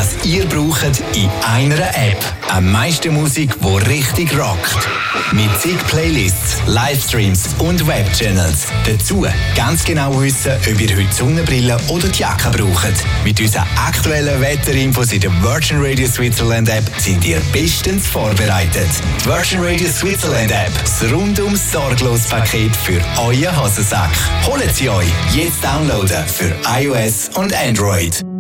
was ihr braucht, in einer App. Am meisten Musik, die richtig rockt. Mit zig Playlists, Livestreams und Webchannels. Dazu ganz genau wissen, ob ihr heute Sonnenbrille oder die Jacke braucht. Mit unseren aktuellen Wetterinfos in der Virgin Radio Switzerland App sind ihr bestens vorbereitet. Die Virgin Radio Switzerland App, das rundum sorglos Paket für euren Hosensack. Holt sie euch jetzt downloaden für iOS und Android.